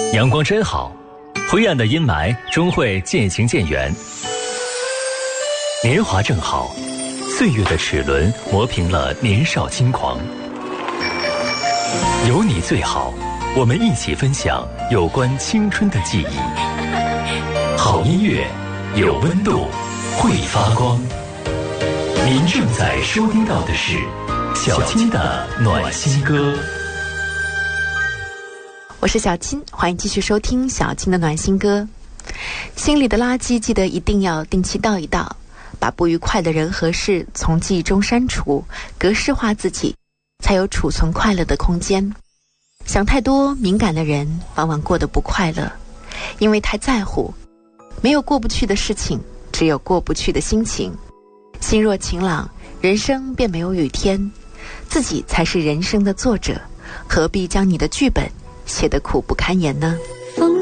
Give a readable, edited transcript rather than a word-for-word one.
阳光真好，灰暗的阴霾终会渐行渐远。年华正好，岁月的齿轮磨平了年少轻狂。有你最好，我们一起分享有关青春的记忆。好音乐，有温度，会发光。您正在收听到的是小青的暖心歌。 我是小青，欢迎继续收听小青的暖心歌。心里的垃圾记得一定要定期倒一倒，把不愉快的人和事从记忆中删除，格式化自己，才有储存快乐的空间。想太多，敏感的人往往过得不快乐，因为太在乎。没有过不去的事情，只有过不去的心情。心若晴朗，人生便没有雨天。自己才是人生的作者，何必将你的剧本写得苦不堪言呢？